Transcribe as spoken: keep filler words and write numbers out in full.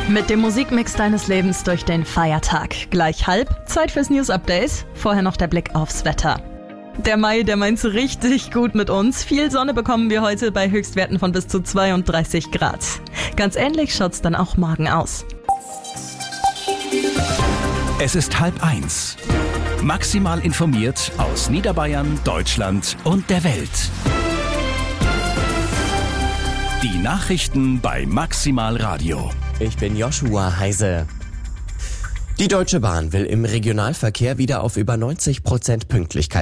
Mit dem Musikmix deines Lebens durch den Feiertag. Gleich halb, Zeit fürs News Update. Vorher noch der Blick aufs Wetter. Der Mai, der meint's richtig gut mit uns. Viel Sonne bekommen wir heute bei Höchstwerten von bis zu zweiunddreißig Grad. Ganz ähnlich schaut's dann auch morgen aus. Es ist halb eins. Maximal informiert aus Niederbayern, Deutschland und der Welt. Die Nachrichten bei Maximal Radio. Ich bin Joshua Heise. Die Deutsche Bahn will im Regionalverkehr wieder auf über neunzig Prozent Pünktlichkeit